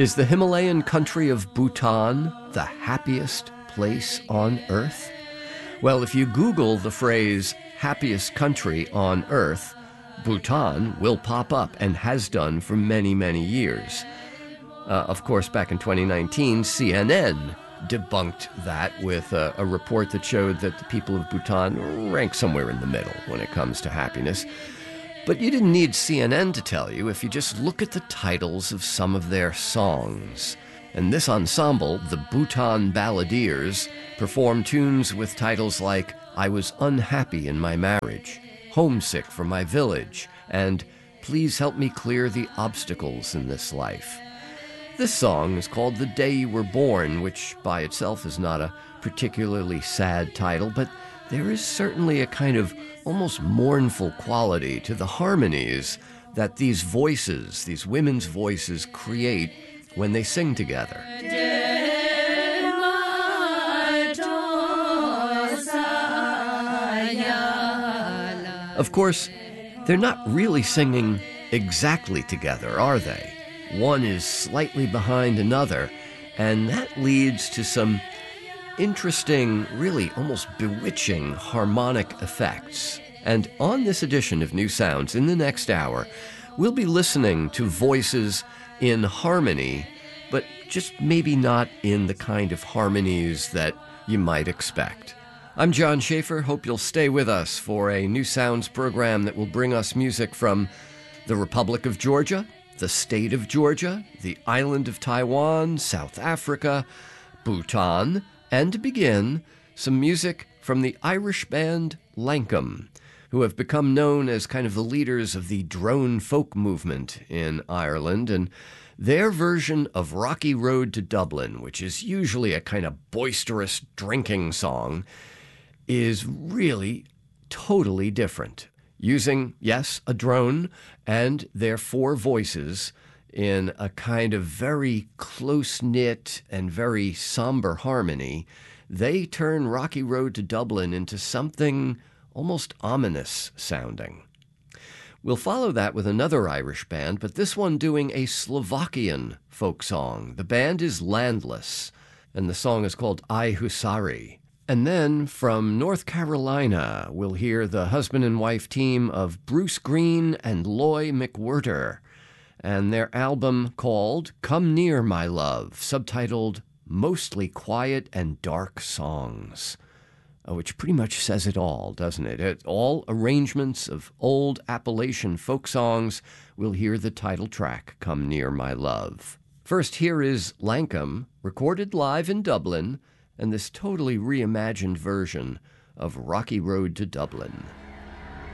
Is the Himalayan country of Bhutan the happiest place on Earth? Well, if you Google the phrase happiest country on Earth, Bhutan will pop up and has done for many, many years. Of course, back in 2019, CNN debunked that with a report that showed that the people of Bhutan rank somewhere in the middle when it comes to happiness. But you didn't need CNN to tell you if you just look at the titles of some of their songs. And this ensemble, the Bhutan Balladeers, perform tunes with titles like I Was Unhappy in My Marriage, Homesick for My Village, and Please Help Me Clear the Obstacles in This Life. This song is called The Day You Were Born, which by itself is not a particularly sad title, but there is certainly a kind of almost mournful quality to the harmonies that these voices, these women's voices, create when they sing together. Of course, they're not really singing exactly together, are they? One is slightly behind another, and that leads to some interesting, really almost bewitching harmonic effects. And on this edition of New Sounds, in the next hour, we'll be listening to voices in harmony, but just maybe not in the kind of harmonies that you might expect. I'm John Schaefer. Hope you'll stay with us for a New Sounds program that will bring us music from the Republic of Georgia, the state of Georgia, the island of Taiwan, South Africa, Bhutan, and to begin, some music from the Irish band Lankum, who have become known as kind of the leaders of the drone folk movement in Ireland, and their version of Rocky Road to Dublin, which is usually a kind of boisterous drinking song, is really totally different. Using, yes, a drone and their four voices in a kind of very close-knit and very somber harmony, they turn Rocky Road to Dublin into something almost ominous sounding. We'll follow that with another Irish band, but this one doing a Slovakian folk song. The band is Landless, and the song is called I Husari. And then from North Carolina, we'll hear the husband and wife team of Bruce Green and Loy McWhirter, and their album called Come Near My Love, subtitled Mostly Quiet and Dark Songs, which pretty much says it all, doesn't it? All arrangements of old Appalachian folk songs. We'll hear the title track, Come Near My Love. First, here is Lankum, recorded live in Dublin, and this totally reimagined version of Rocky Road to Dublin.